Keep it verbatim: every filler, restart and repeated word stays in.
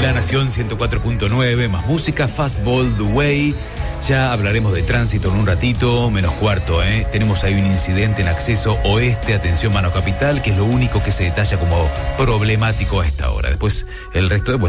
La Nación ciento cuatro punto nueve, más música, Fastball, The Way. Ya hablaremos de tránsito en un ratito, menos cuarto, ¿eh? Tenemos ahí un incidente en acceso oeste, atención Mano Capital, que es lo único que se detalla como problemático a esta hora. Después el resto de... Bueno,